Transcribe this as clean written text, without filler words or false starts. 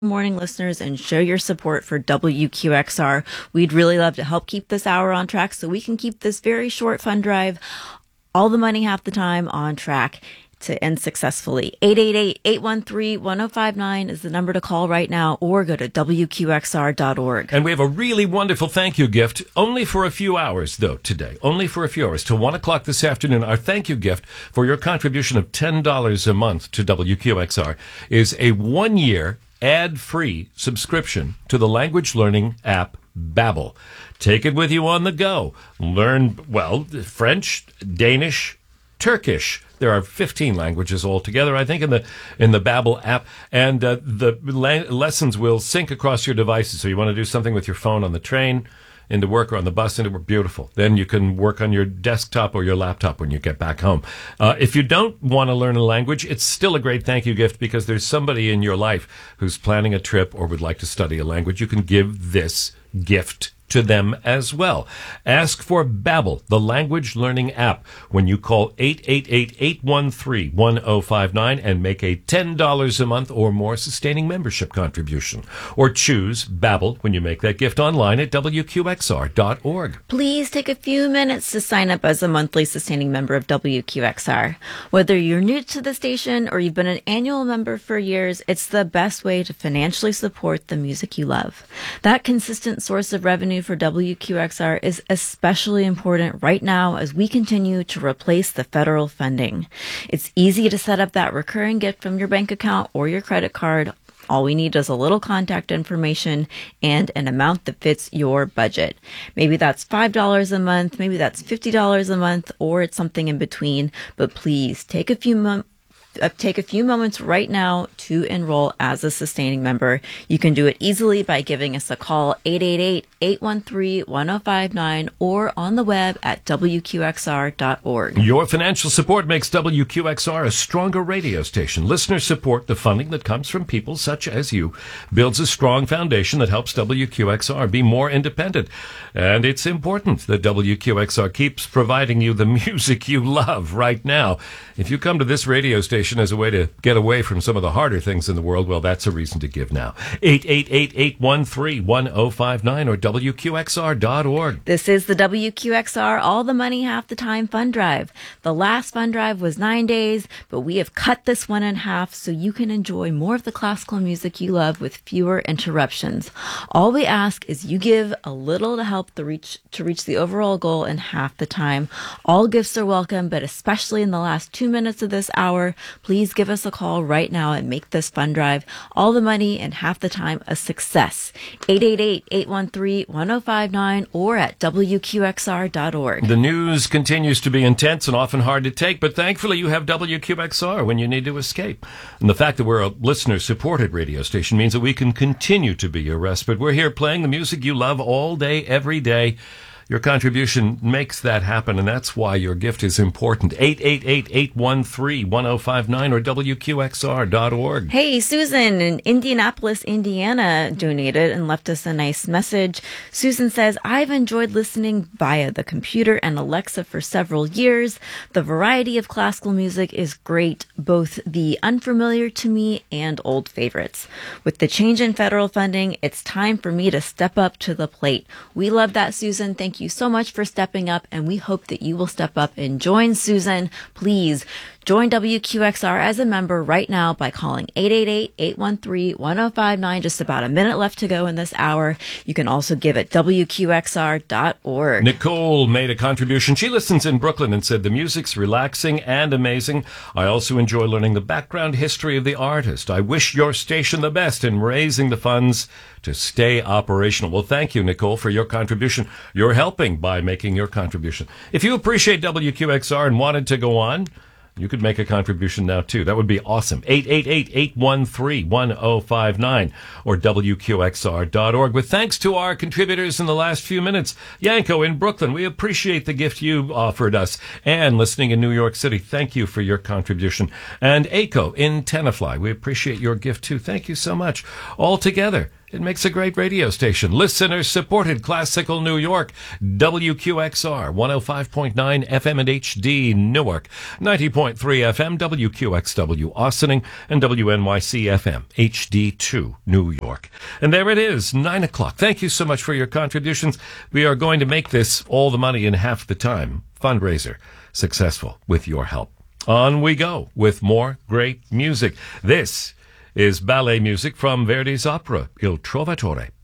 morning listeners and show your support for WQXR. We'd really love to help keep this hour on track so we can keep this very short fund drive, all the money half the time, on track to end successfully. 888-813-1059 is the number to call right now, or go to WQXR.org. And we have a really wonderful thank you gift, only for a few hours, though, today. Only for a few hours. Till 1 o'clock this afternoon, our thank you gift for your contribution of $10 a month to WQXR is a 1-year ad-free subscription to the language learning app Babbel. Take it with you on the go. Learn, well, French, Danish, Turkish. There are 15 languages altogether, I think, in the Babbel app, and the lessons will sync across your devices. So you want to do something with your phone on the train, into work, or on the bus into work, beautiful. Then you can work on your desktop or your laptop when you get back home. If you don't want to learn a language, it's still a great thank you gift because there's somebody in your life who's planning a trip or would like to study a language. You can give this gift to them as well. Ask for Babbel, the language learning app, when you call 888-813-1059 and make a $10 a month or more sustaining membership contribution. Or choose Babbel when you make that gift online at WQXR.org. Please take a few minutes to sign up as a monthly sustaining member of WQXR. Whether you're new to the station or you've been an annual member for years, it's the best way to financially support the music you love. That consistent source of revenue for WQXR is especially important right now as we continue to replace the federal funding. It's easy to set up that recurring gift from your bank account or your credit card. All we need is a little contact information and an amount that fits your budget. Maybe that's $5 a month, maybe that's $50 a month, or it's something in between. But please take a few moments right now to enroll as a sustaining member. You can do it easily by giving us a call, 888-813-1059, or on the web at WQXR.org. Your financial support makes WQXR a stronger radio station. Listener support, the funding that comes from people such as you, builds a strong foundation that helps WQXR be more independent. And it's important that WQXR keeps providing you the music you love right now. If you come to this radio station as a way to get away from some of the harder things in the world, well, that's a reason to give now. 888-813-1059 or WQXR.org. This is the WQXR All the Money Half the Time fund drive. The last fund drive was 9 days, but we have cut this one in half so you can enjoy more of the classical music you love with fewer interruptions. All we ask is you give a little to help reach the overall goal in half the time. All gifts are welcome, but especially in the last 2 minutes of this hour, please give us a call right now and make this fund drive, all the money and half the time, a success. 888-813-1059 or at WQXR.org. The news continues to be intense and often hard to take, but thankfully you have WQXR when you need to escape. And the fact that we're a listener-supported radio station means that we can continue to be your respite. We're here playing the music you love all day, every day. Your contribution makes that happen, and that's why your gift is important. 888-813-1059 or WQXR.org. Hey, Susan in Indianapolis, Indiana donated and left us a nice message. Susan says, I've enjoyed listening via the computer and Alexa for several years. The variety of classical music is great, both the unfamiliar to me and old favorites. With the change in federal funding, it's time for me to step up to the plate. We love that, Susan. Thank you so much for stepping up, and we hope that you will step up and join Susan. Please join WQXR as a member right now by calling 888-813-1059. Just about a minute left to go in this hour. You can also give at WQXR.org. Nicole made a contribution. She listens in Brooklyn and said, the music's relaxing and amazing. I also enjoy learning the background history of the artist. I wish your station the best in raising the funds to stay operational. Well, thank you, Nicole, for your contribution. You're helping by making your contribution. If you appreciate WQXR and wanted to go on, you could make a contribution now, too. That would be awesome. 888-813-1059 or WQXR.org. With thanks to our contributors in the last few minutes. Yanko in Brooklyn, we appreciate the gift you offered us. And listening in New York City, thank you for your contribution. And Aiko in Tenafly, we appreciate your gift, too. Thank you so much. All together, It makes a great radio station. Listener-supported classical New York, WQXR, 105.9 FM and HD Newark, 90.3 FM, WQXW Austining, and WNYC FM, HD2 New York. And there it is, 9 o'clock. Thank you so much for your contributions. We are going to make this all the money in half the time fundraiser successful with your help. On we go with more great music. This is ballet music from Verdi's opera, Il Trovatore.